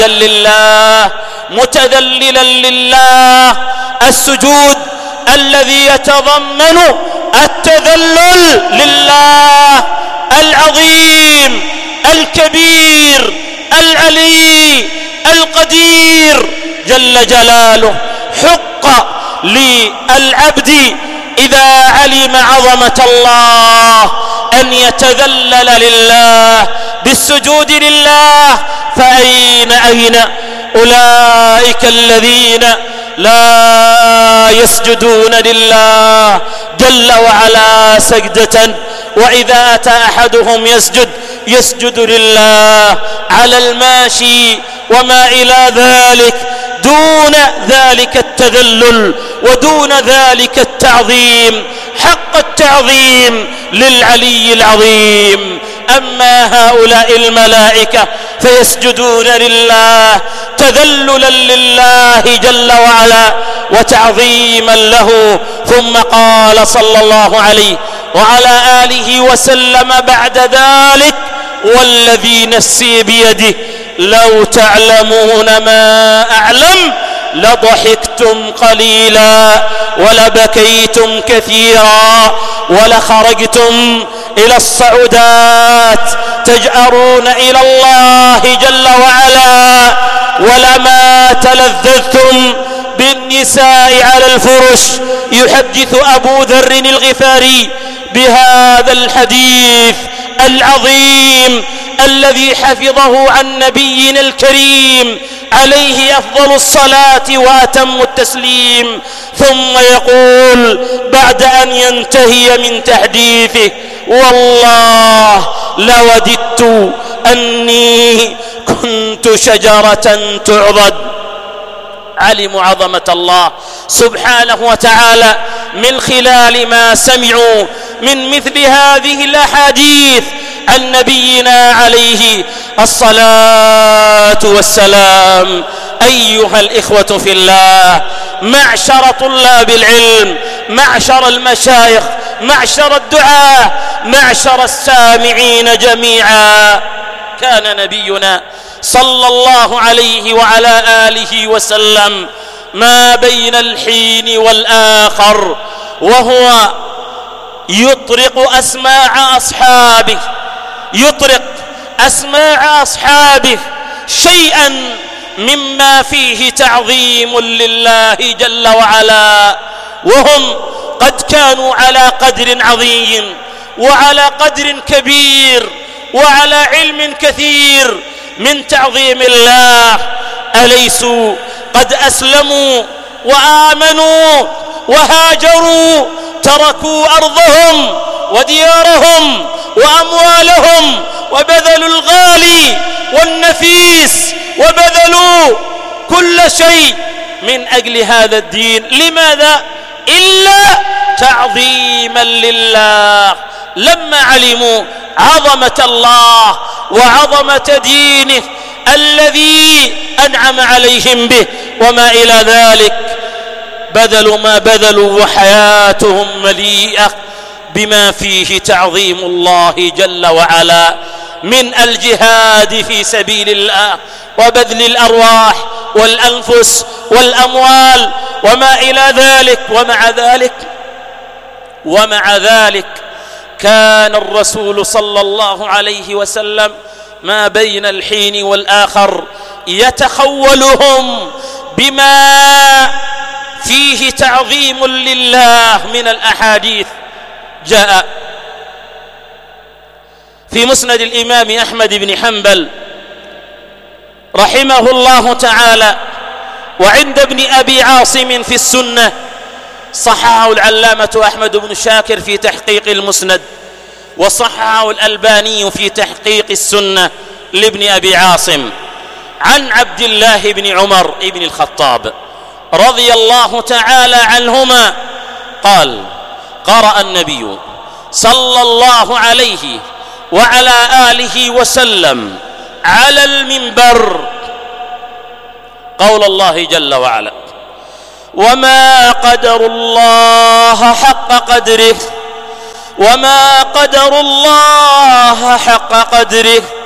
لله متذللا لله. السجود الذي يتضمن التذلل لله العظيم الكبير العلي القدير جل جلاله. حق للعبد إذا علم عظمة الله أن يتذلل لله بالسجود لله. فأين أولئك الذين لا يسجدون لله جل وعلا سجدة، وإذا أتى أحدهم يسجد لله على الماشي وما إلى ذلك، دون ذلك التذلل ودون ذلك التعظيم، حق التعظيم للعلي العظيم. أما هؤلاء الملائكة فيسجدون لله تذللا لله جل وعلا وتعظيما له. ثم قال صلى الله عليه وعلى آله وسلم بعد ذلك: والذي نفسي بيده لو تعلمون ما أعلم لضحكتم قليلا ولبكيتم كثيرا ولخرجتم إلى الصعودات تجأرون إلى الله جل وعلا، ولما تلذذتم بالنساء على الفرش. يحدث أبو ذر الغفاري بهذا الحديث العظيم الذي حفظه عن نبينا الكريم عليه أفضل الصلاة وأتم التسليم، ثم يقول بعد أن ينتهي من تحديثه: والله لوددت أني كنت شجرة تعضد. علموا عظمة الله سبحانه وتعالى من خلال ما سمعوا من مثل هذه الأحاديث عن نبينا عليه الصلاة والسلام. أيها الإخوة في الله، معشر طلاب العلم، معشر المشايخ، معشر الدعاة، معشر السامعين جميعا، كان نبينا صلى الله عليه وعلى آله وسلم ما بين الحين والآخر وهو يطرق أسماع أصحابه شيئا مما فيه تعظيم لله جل وعلا، وهم قد كانوا على قدر عظيم وعلى قدر كبير وعلى علم كثير من تعظيم الله. أليسوا قد أسلموا وآمنوا وهاجروا، تركوا أرضهم وديارهم وأموالهم وبذلوا الغالي والنفيس وبذلوا كل شيء من أجل هذا الدين. لماذا؟ إلا تعظيما لله. لما علموا عظمة الله وعظمة دينه الذي أنعم عليهم به وما إلى ذلك، بذلوا ما بذلوا وحياتهم مليئة بما فيه تعظيم الله جل وعلا من الجهاد في سبيل الله وبذل الأرواح والأنفس والأموال وما إلى ذلك. ومع ذلك كان الرسول صلى الله عليه وسلم ما بين الحين والآخر يتخولهم بما فيه تعظيم لله من الأحاديث. جاء في مسند الإمام أحمد بن حنبل رحمه الله تعالى وعند ابن أبي عاصم في السنة، صححه العلامة أحمد بن شاكر في تحقيق المسند، وصححه الألباني في تحقيق السنة لابن أبي عاصم، عن عبد الله بن عمر بن الخطاب رضي الله تعالى عنهما قال: قرأ النبي صلى الله عليه وعلى آله وسلم على المنبر قول الله جل وعلا: وما قدر الله حق قدره وما قدر الله حق قدره